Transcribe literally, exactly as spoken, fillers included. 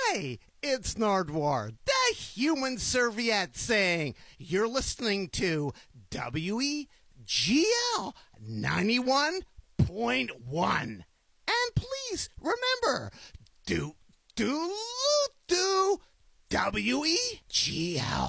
Hey, it's Nardwar, the human serviette, saying you're listening to W E G L ninety-one point one. And please remember, do, do, do W E G L.